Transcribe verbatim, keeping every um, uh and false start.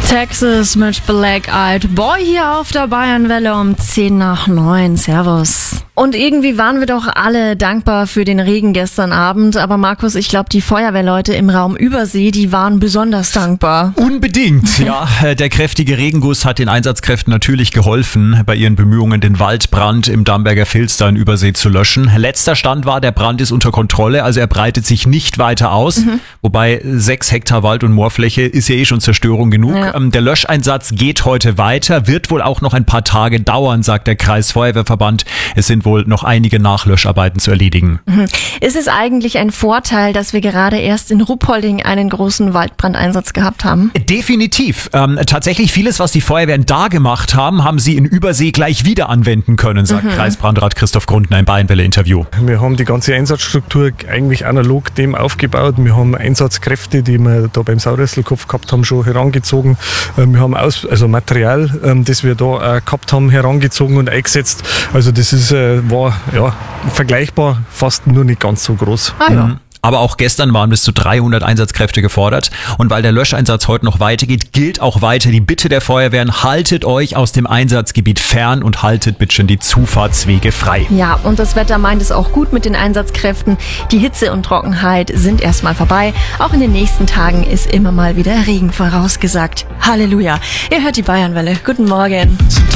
Texas mit Black Eyed Boy hier auf der Bayernwelle um zehn nach neun. Servus. Und irgendwie waren wir doch alle dankbar für den Regen gestern Abend. Aber Markus, ich glaube, die Feuerwehrleute im Raum Übersee, die waren besonders dankbar. Unbedingt, ja. Der kräftige Regenguss hat den Einsatzkräften natürlich geholfen, bei ihren Bemühungen, den Waldbrand im Damberger Filster in Übersee zu löschen. Letzter Stand war, der Brand ist unter Kontrolle, also er breitet sich nicht weiter aus. Mhm. Wobei sechs Hektar Wald- und Moorfläche ist ja eh schon Zerstörung genug. Ja. Der Löscheinsatz geht heute weiter, wird wohl auch noch ein paar Tage dauern, sagt der Kreisfeuerwehrverband. Es sind wohl noch einige Nachlöscharbeiten zu erledigen. Mhm. Ist es eigentlich ein Vorteil, dass wir gerade erst in Ruppolding einen großen Waldbrandeinsatz gehabt haben? Definitiv. Ähm, tatsächlich vieles, was die Feuerwehren da gemacht haben, haben sie in Übersee gleich wieder anwenden können, sagt mhm. Kreisbrandrat Christoph Grundner im Bayernwelle-Interview. Wir haben die ganze Einsatzstruktur eigentlich analog dem aufgebaut. Wir haben Einsatzkräfte, die wir da beim Sauerresselkopf gehabt haben, schon herangezogen. Wir haben aus, also Material, das wir da gehabt haben, herangezogen und eingesetzt. Also das ist, war ja, vergleichbar, fast nur nicht ganz so groß. Ah, ja. Mhm. Aber auch gestern waren bis zu dreihundert Einsatzkräfte gefordert. Und weil der Löscheinsatz heute noch weitergeht, gilt auch weiter die Bitte der Feuerwehren, haltet euch aus dem Einsatzgebiet fern und haltet bitte schon die Zufahrtswege frei. Ja, und das Wetter meint es auch gut mit den Einsatzkräften. Die Hitze und Trockenheit sind erstmal vorbei. Auch in den nächsten Tagen ist immer mal wieder Regen vorausgesagt. Halleluja. Ihr hört die Bayernwelle. Guten Morgen.